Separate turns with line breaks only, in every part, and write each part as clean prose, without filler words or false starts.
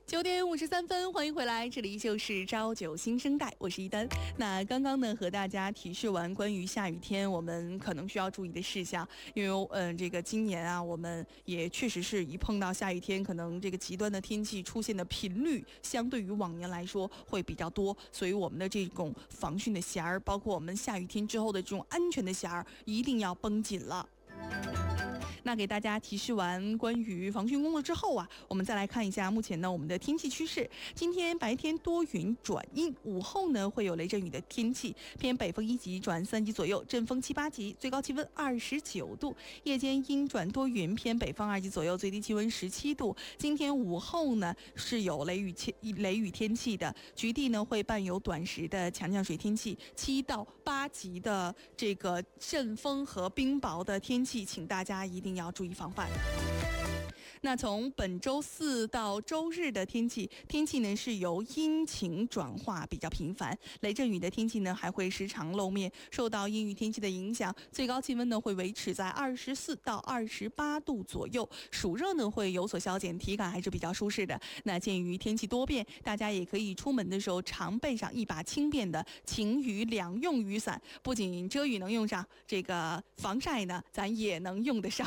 9点53分，欢迎回来，这里就是朝九新生代，我是一丹。那刚刚呢，和大家提示完关于下雨天我们可能需要注意的事项，因为这个今年啊，我们也确实是一碰到下雨天，可能这个极端的天气出现的频率，相对于往年来说会比较多，所以我们的这种防汛的弦儿，包括我们下雨天之后的这种安全的弦儿，一定要绷紧了。那给大家提示完关于防汛工作之后啊，我们再来看一下目前呢我们的天气趋势。今天白天多云转阴，午后呢会有雷阵雨的天气，偏北风1级转3级左右，阵风7、8级，最高气温29度。夜间阴转多云，偏北风2级左右，最低气温17度。今天午后呢是有雷雨天气的，局地呢会伴有短时的强降水天气，7到8级的这个阵风和冰雹的天气，请大家一定要注意防范。那从本周4到周日的天气呢是由阴晴转化比较频繁，雷阵雨的天气呢还会时常露面，受到阴雨天气的影响，最高气温呢会维持在24到28度左右，暑热呢会有所消减，体感还是比较舒适的。那鉴于天气多变，大家也可以出门的时候常备上一把轻便的晴雨两用雨伞，不仅遮雨能用上，这个防晒呢咱也能用得上。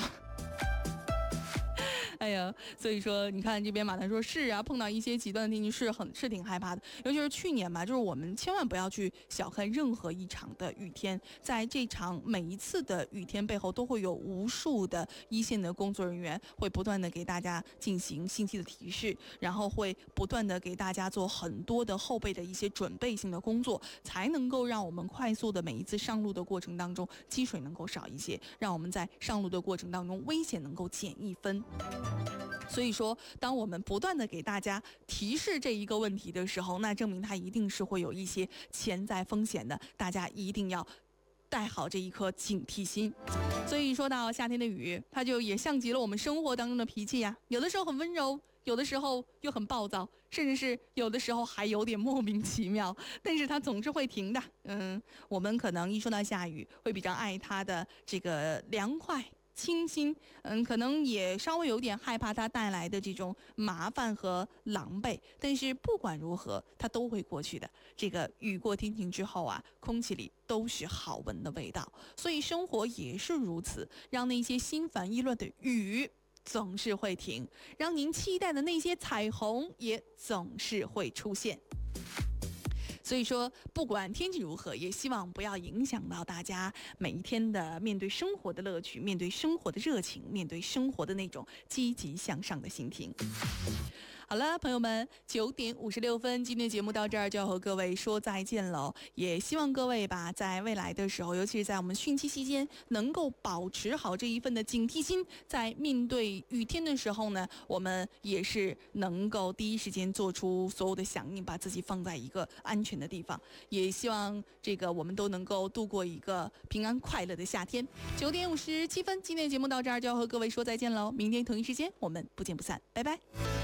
哎呀，所以说你看这边马谈说是啊，碰到一些极端的天气是挺害怕的，尤其是去年吧，就是我们千万不要去小看任何一场的雨天，在这场每一次的雨天背后都会有无数的一线的工作人员会不断的给大家进行信息的提示，然后会不断的给大家做很多的后备的一些准备性的工作，才能够让我们快速的每一次上路的过程当中积水能够少一些，让我们在上路的过程当中危险能够减1分。所以说当我们不断的给大家提示这一个问题的时候，那证明它一定是会有一些潜在风险的，大家一定要带好这一颗警惕心。所以说到夏天的雨，它就也像极了我们生活当中的脾气呀，有的时候很温柔，有的时候又很暴躁，甚至是有的时候还有点莫名其妙，但是它总是会停的。我们可能一说到下雨会比较爱它的这个凉快清新，可能也稍微有点害怕它带来的这种麻烦和狼狈，但是不管如何它都会过去的。这个雨过天晴之后啊，空气里都是好闻的味道，所以生活也是如此，让那些心烦意乱的雨总是会停，让您期待的那些彩虹也总是会出现。所以说不管天气如何，也希望不要影响到大家每一天的面对生活的乐趣，面对生活的热情，面对生活的那种积极向上的心情。好了，朋友们，9点56分，今天节目到这儿就要和各位说再见了。也希望各位吧，在未来的时候，尤其是在我们汛期期间，能够保持好这一份的警惕心，在面对雨天的时候呢，我们也是能够第一时间做出所有的响应，把自己放在一个安全的地方。也希望这个我们都能够度过一个平安快乐的夏天。9点57分，今天的节目到这儿就要和各位说再见了。明天同一时间我们不见不散，拜拜。